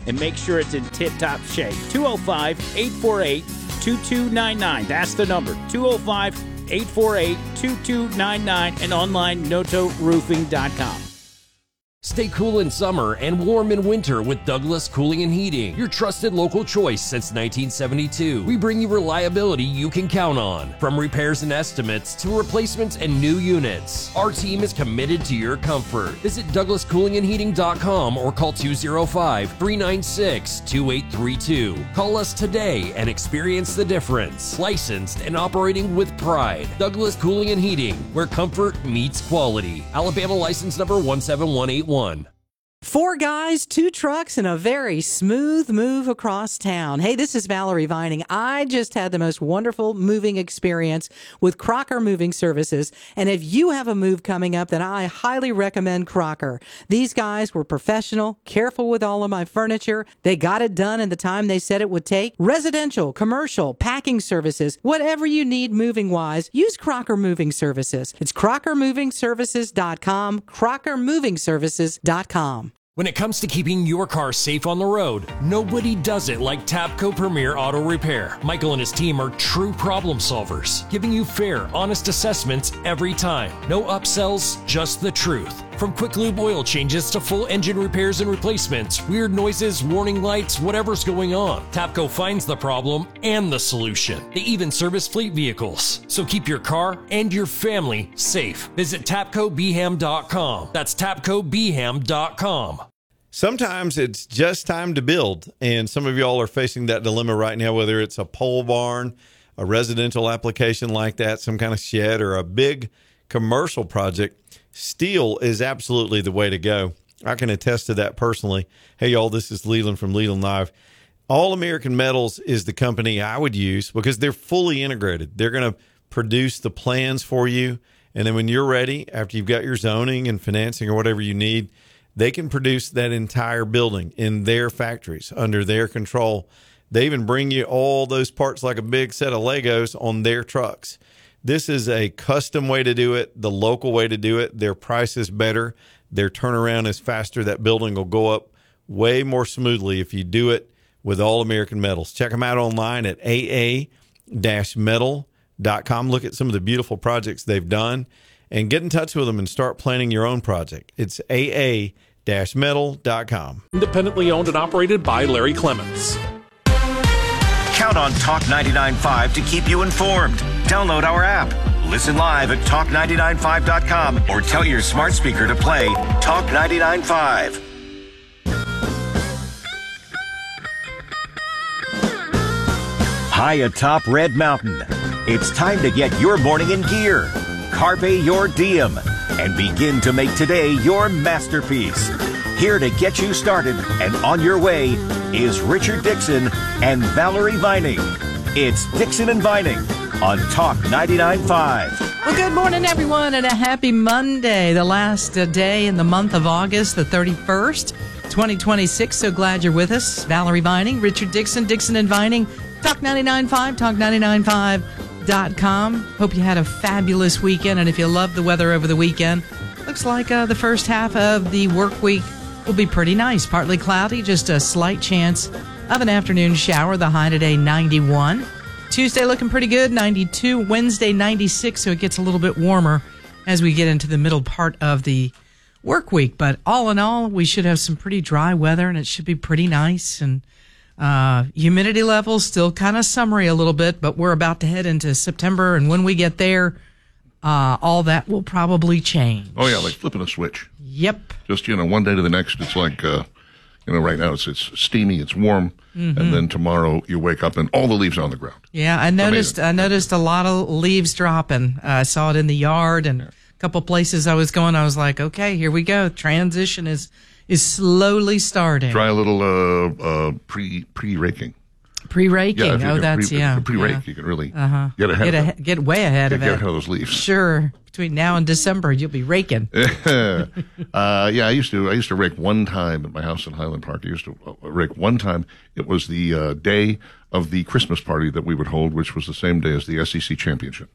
and make sure it's in tip-top shape. 205-848-2299. That's the number, 205-848-2299, and online notoroofing.com. Stay cool in summer and warm in winter with Douglas Cooling and Heating, your trusted local choice since 1972. We bring you reliability you can count on, from repairs and estimates to replacements and new units. Our team is committed to your comfort. Visit DouglasCoolingandHeating.com or call 205-396-2832. Call us today and experience the difference. Licensed and operating with pride. Douglas Cooling and Heating, where comfort meets quality. Alabama license number 17181. 4 guys, 2 trucks, and a very smooth move across town. Hey, this is Valerie Vining. I just had the most wonderful moving experience with Crocker Moving Services. And if you have a move coming up, then I highly recommend Crocker. These guys were professional, careful with all of my furniture. They got it done in the time they said it would take. Residential, commercial, packing services, whatever you need moving-wise, use Crocker Moving Services. It's crockermovingservices.com, crockermovingservices.com. When it comes to keeping your car safe on the road, nobody does it like Tapco Premier Auto Repair. Michael and his team are true problem solvers, giving you fair, honest assessments every time. No upsells, just the truth. From quick lube oil changes to full engine repairs and replacements, weird noises, warning lights, whatever's going on, Tapco finds the problem and the solution. They even service fleet vehicles. So keep your car and your family safe. Visit TapcoBeham.com. That's TapcoBeham.com. Sometimes it's just time to build, and some of y'all are facing that dilemma right now, whether it's a pole barn, a residential application like that, some kind of shed, or a big commercial project. Steel is absolutely the way to go. I can attest to that personally. Hey, y'all, this is Leland from Leland Live. All American Metals is the company I would use because they're fully integrated. They're going to produce the plans for you, and then when you're ready, after you've got your zoning and financing or whatever you need, they can produce that entire building in their factories under their control. They even bring you all those parts like a big set of Legos on their trucks. This is a custom way to do it, the local way to do it. Their price is better. Their turnaround is faster. That building will go up way more smoothly if you do it with All American Metals. Check them out online at aa-metal.com. Look at some of the beautiful projects they've done and get in touch with them and start planning your own project. It's aa-metal.com. Independently owned and operated by Larry Clements. Count on Talk 99.5 to keep you informed. Download our app. Listen live at talk995.com or tell your smart speaker to play Talk 99.5. High atop Red Mountain, it's time to get your morning in gear. Carpe your diem and begin to make today your masterpiece. Here to get you started and on your way is Richard Dixon and Valerie Vining. It's Dixon and Vining on Talk 99.5. Well, good morning, everyone, and a happy Monday, the last day in the month of August, the 31st, 2026. So glad you're with us. Valerie Vining, Richard Dixon, Dixon and Vining, Talk 99.5, talk995.com. Hope you had a fabulous weekend, and if you loved the weather over the weekend, looks like the first half of the work week will be pretty nice. Partly cloudy, just a slight chance of an afternoon shower. The high today, 91. Tuesday looking pretty good, 92. Wednesday, 96, so it gets a little bit warmer as we get into the middle part of the work week. But all in all, we should have some pretty dry weather, and it should be pretty nice. And humidity levels still kind of summery a little bit, but we're about to head into September, and when we get there, all that will probably change. Oh, yeah, like flipping a switch. Yep. Just, one day to the next, it's like, right now it's steamy, it's warm, and then tomorrow you wake up and all the leaves are on the ground. Yeah, I noticed a lot of leaves dropping. I saw it in the yard, and a couple places I was going, I was like, okay, here we go. Transition is slowly starting. Try a little pre-raking. Pre-raking. Yeah, pre-rake, you can really get way ahead of it. Get ahead of those leaves. Sure. Between now and December, you'll be raking. I used to rake one time at my house in Highland Park. I used to rake one time. It was the day of the Christmas party that we would hold, which was the same day as the SEC championship.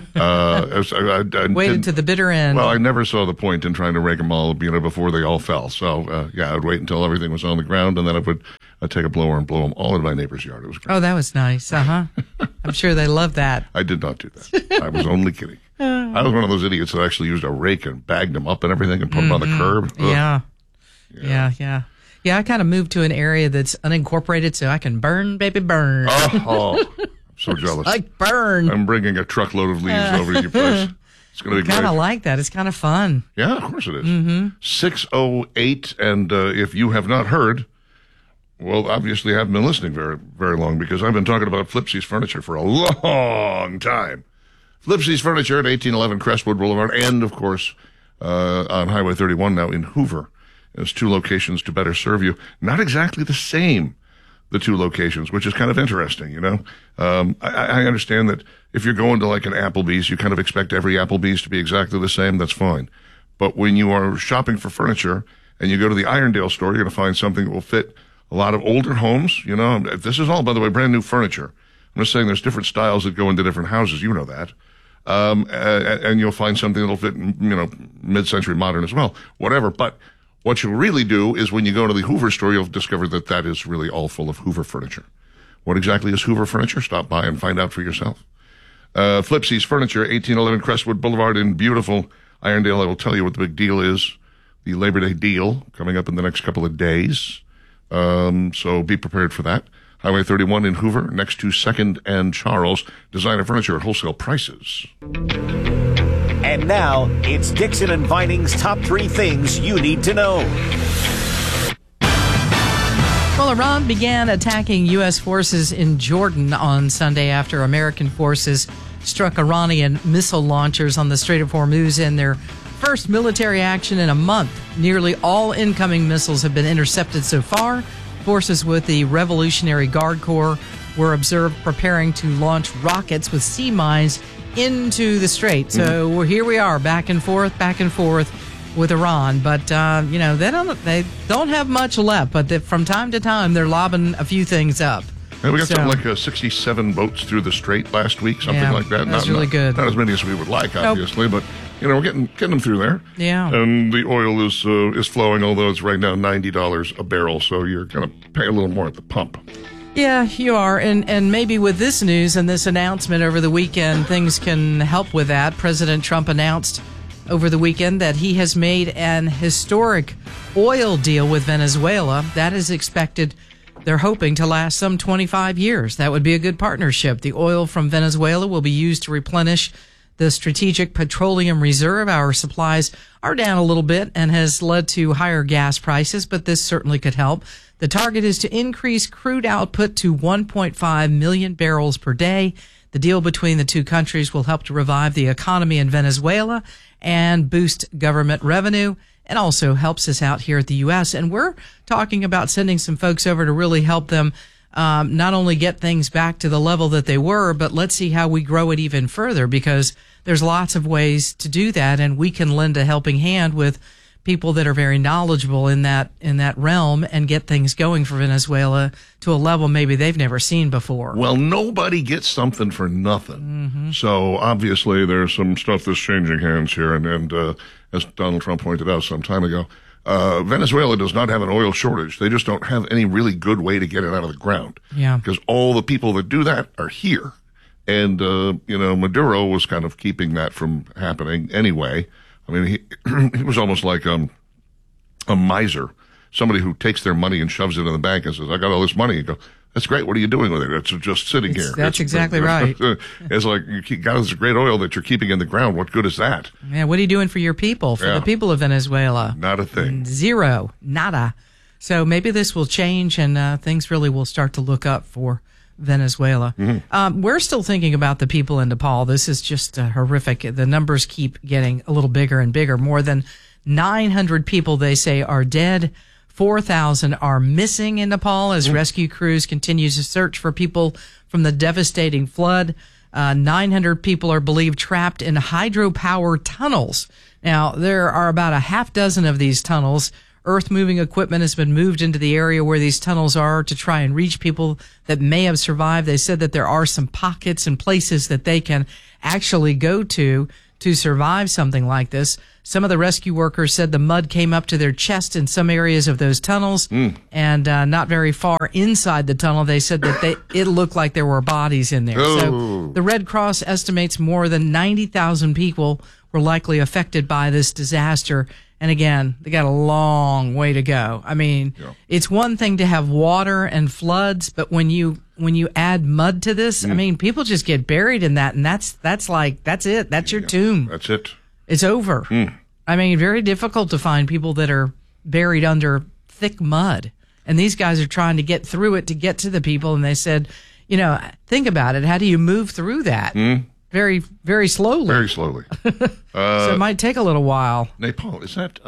I waited to the bitter end. Well, I never saw the point in trying to rake them all, before they all fell. So, I would wait until everything was on the ground, and then I would I'd take a blower and blow them all in my neighbor's yard. It was great. Oh, that was nice. I'm sure they love that. I did not do that. I was only kidding. I was one of those idiots that actually used a rake and bagged them up and everything and put them on the curb. Ugh. Yeah. I kind of moved to an area that's unincorporated so I can burn, baby, burn. Oh, I'm so jealous. Like burn. I'm bringing a truckload of leaves over to your place. It's going to be great. Kind of like that. It's kind of fun. Yeah, of course it is. 6:08, and if you have not heard, well, obviously I haven't been listening very, very long because I've been talking about Flipsy's Furniture for a long time. Flipsy's Furniture at 1811 Crestwood Boulevard and, of course, on Highway 31 now in Hoover. There's 2 locations to better serve you. Not exactly the same, the 2 locations, which is kind of interesting, you know. I understand that if you're going to like an Applebee's, you kind of expect every Applebee's to be exactly the same. That's fine. But when you are shopping for furniture and you go to the Irondale store, you're going to find something that will fit a lot of older homes. You know, this is all, by the way, brand new furniture. I'm just saying there's different styles that go into different houses. You know that. And you'll find something that'll fit, you know, mid-century modern as well, whatever. But what you'll really do is when you go to the Hoover store, you'll discover that that is really all full of Hoover furniture. What exactly is Hoover furniture? Stop by and find out for yourself. Flipsy's Furniture, 1811 Crestwood Boulevard in beautiful Irondale. I will tell you what the big deal is. The Labor Day deal coming up in the next couple of days. So be prepared for that. Highway 31 in Hoover, next to 2nd and Charles. Designer furniture at wholesale prices. And now, it's Dixon and Vining's top 3 things you need to know. Well, Iran began attacking U.S. forces in Jordan on Sunday after American forces struck Iranian missile launchers on the Strait of Hormuz in their first military action in a month. Nearly all incoming missiles have been intercepted so far. Forces with the Revolutionary Guard Corps were observed preparing to launch rockets with sea mines into the strait. So here we are, back and forth with Iran. But, you know, they don't have much left, but from time to time they're lobbing a few things up. Yeah, we got something like 67 boats through the strait last week, something like that. That's really good. Not as many as we would like, obviously, but, you know, we're getting them through there. Yeah. And the oil is flowing, although it's right now $90 a barrel, so you're going to pay a little more at the pump. Yeah, you are. And maybe with this news and this announcement over the weekend, things can help with that. President Trump announced over the weekend that he has made an historic oil deal with Venezuela. That is expected, they're hoping, to last some 25 years. That would be a good partnership. The oil from Venezuela will be used to replenish the Strategic Petroleum Reserve. Our supplies are down a little bit and has led to higher gas prices, but this certainly could help. The target is to increase crude output to 1.5 million barrels per day. The deal between the 2 countries will help to revive the economy in Venezuela and boost government revenue, and also helps us out here at the U.S. And we're talking about sending some folks over to really help them not only get things back to the level that they were, but let's see how we grow it even further, because there's lots of ways to do that, and we can lend a helping hand with people that are very knowledgeable in that realm and get things going for Venezuela to a level maybe they've never seen before. Well, nobody gets something for nothing. So obviously there's some stuff that's changing hands here. And as Donald Trump pointed out some time ago, Venezuela does not have an oil shortage. They just don't have any really good way to get it out of the ground. Yeah. Because all the people that do that are here. And, you know, Maduro was kind of keeping that from happening anyway. I mean, he was almost like a miser, somebody who takes their money and shoves it in the bank and says, I got all this money. You go, that's great. What are you doing with it? It's just sitting here. That's exactly right. It's like, you got this great oil that you're keeping in the ground. What good is that? Yeah, what are you doing for your people, for the people of Venezuela? Not a thing. Zero. Nada. So maybe this will change and things really will start to look up for Venezuela. We're still thinking about the people in Nepal. This is just horrific. The numbers keep getting a little bigger and bigger. More than 900 people, they say, are dead. 4,000 are missing in Nepal as rescue crews continue to search for people from the devastating flood. 900 people are believed trapped in hydropower tunnels. Now, there are about a half dozen of these tunnels. Earth-moving equipment has been moved into the area where these tunnels are to try and reach people that may have survived. They said that there are some pockets and places that they can actually go to to survive something like this. Some of the rescue workers said the mud came up to their chest in some areas of those tunnels, and not very far inside the tunnel, they said that it looked like there were bodies in there. Oh. So the Red Cross estimates more than 90,000 people were likely affected by this disaster. And again, they got a long way to go. I mean, It's one thing to have water and floods, but when you add mud to this, I mean, people just get buried in that, and that's it. That's your tomb. That's it. It's over. I mean, very difficult to find people that are buried under thick mud. And these guys are trying to get through it to get to the people, and they said, think about it. How do you move through that? Very, very slowly. Very slowly. So it might take a little while. Nepal, is that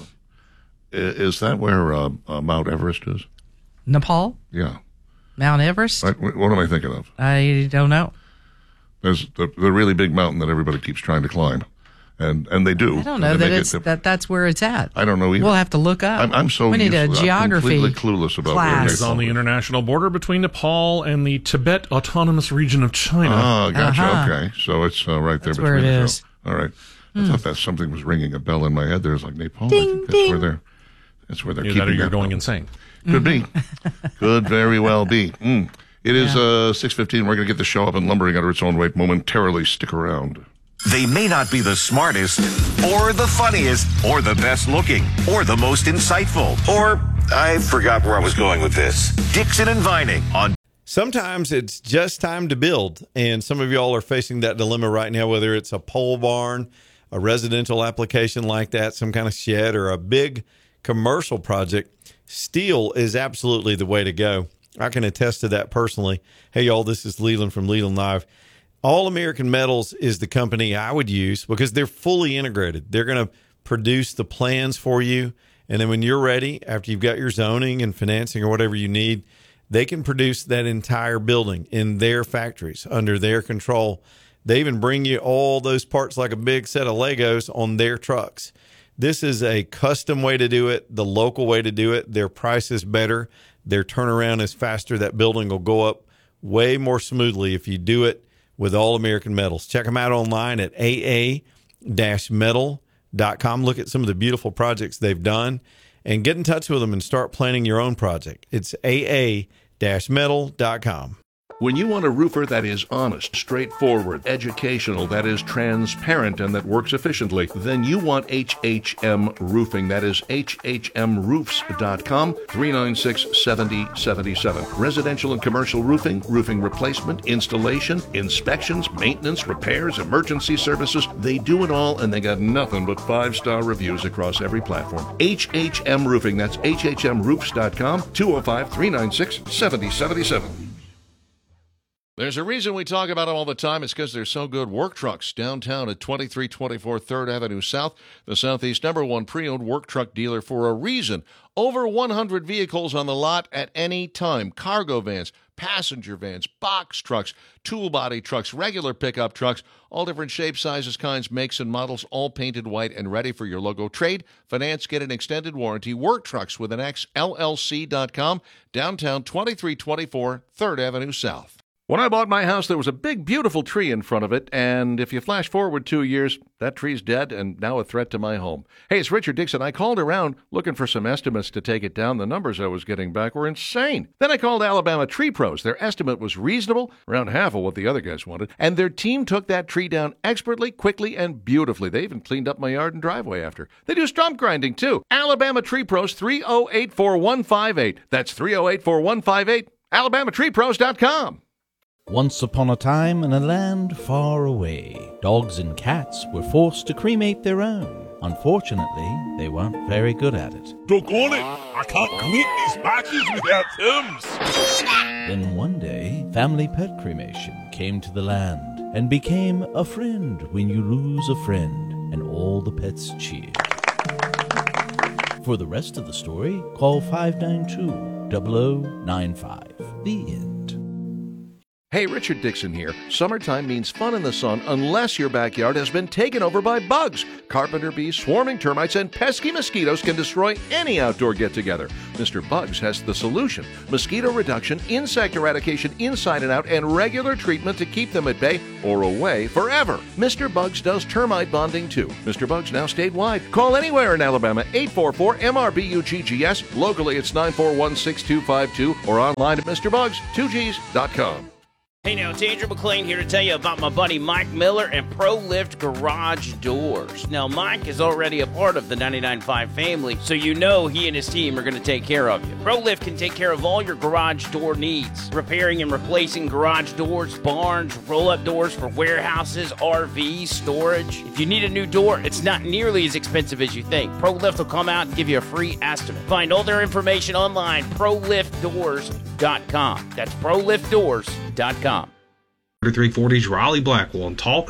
where Mount Everest is? Nepal? Yeah. Mount Everest? What am I thinking of? I don't know. There's the really big mountain that everybody keeps trying to climb. And they do. I don't know that's where it's at. I don't know either. We'll have to look up. I'm so we need useless. a geography I'm completely clueless about class. It's on the international border between Nepal and the Tibet Autonomous Region of China. Oh, gotcha. Okay. So it's right there That's between where it the two. is. All right. I thought that something was ringing a bell in my head. There's like Nepal. Ding, I think that's where they're Either keeping that or you're that going up. insane. Could be. Could very well be. It is 6:15. We're going to get the show up and lumbering under its own weight momentarily. Stick around. They may not be the smartest, or the funniest, or the best looking, or the most insightful, or I forgot where I was going with this. Dixon and Vining on. Sometimes it's just time to build, and some of y'all are facing that dilemma right now, whether it's a pole barn, a residential application like that, some kind of shed, or a big commercial project. Steel is absolutely the way to go. I can attest to that personally. Hey, y'all, this is Leland from Leland Live. All American Metals is the company I would use because they're fully integrated. They're going to produce the plans for you. And then when you're ready, after you've got your zoning and financing or whatever you need, they can produce that entire building in their factories under their control. They even bring you all those parts like a big set of Legos on their trucks. This is a custom way to do it, the local way to do it. Their price is better. Their turnaround is faster. That building will go up way more smoothly if you do it with All American Metals. Check them out online at aa-metal.com. Look at some of the beautiful projects they've done and get in touch with them and start planning your own project. It's aa-metal.com. When you want a roofer that is honest, straightforward, educational, that is transparent, and that works efficiently, then you want HHM Roofing. That is hhmroofs.com, 396-7077. Residential and commercial roofing, roofing replacement, installation, inspections, maintenance, repairs, emergency services. They do it all, and they got nothing but 5-star reviews across every platform. HHM Roofing. That's hhmroofs.com, 205-396-7077. There's a reason we talk about them all the time. It's because they're so good. Work Trucks, downtown at 2324 3rd Avenue South, the Southeast #1 pre-owned work truck dealer for a reason. Over 100 vehicles on the lot at any time. Cargo vans, passenger vans, box trucks, tool body trucks, regular pickup trucks, all different shapes, sizes, kinds, makes, and models, all painted white and ready for your logo. Trade, finance, get an extended warranty. Work Trucks with an X, LLC.com, downtown 2324 3rd Avenue South. When I bought my house, there was a big, beautiful tree in front of it, and if you flash forward 2 years, that tree's dead and now a threat to my home. Hey, it's Richard Dixon. I called around looking for some estimates to take it down. The numbers I was getting back were insane. Then I called Alabama Tree Pros. Their estimate was reasonable, around half of what the other guys wanted, and their team took that tree down expertly, quickly, and beautifully. They even cleaned up my yard and driveway after. They do stump grinding, too. Alabama Tree Pros, 308-4158. That's 308-4158, alabamatreepros.com. Once upon a time, in a land far away, dogs and cats were forced to cremate their own. Unfortunately, they weren't very good at it. Doggone it! I can't clean these matches without terms! Then one day, family pet cremation came to the land and became a friend when you lose a friend, and all the pets cheered. For the rest of the story, call 592-0095. The end. Hey, Richard Dixon here. Summertime means fun in the sun unless your backyard has been taken over by bugs. Carpenter bees, swarming termites, and pesky mosquitoes can destroy any outdoor get-together. Mr. Bugs has the solution. Mosquito reduction, insect eradication inside and out, and regular treatment to keep them at bay or away forever. Mr. Bugs does termite bonding too. Mr. Bugs now statewide. Call anywhere in Alabama, 844-MRBUGGS. Locally, it's 941-6252 or online at MrBugs2Gs.com. Hey now, it's Andrew McLean here to tell you about my buddy Mike Miller and ProLift Garage Doors. Now, Mike is already a part of the 99.5 family, so you know he and his team are going to take care of you. ProLift can take care of all your garage door needs, repairing and replacing garage doors, barns, roll-up doors for warehouses, RVs, storage. If you need a new door, it's not nearly as expensive as you think. ProLift will come out and give you a free estimate. Find all their information online, ProLiftDoors.com. That's ProLiftDoors.com. 340's Riley Blackwell on Talk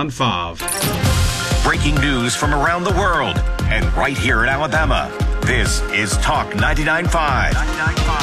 99.5. Breaking news from around the world and right here in Alabama. This is Talk 99.5.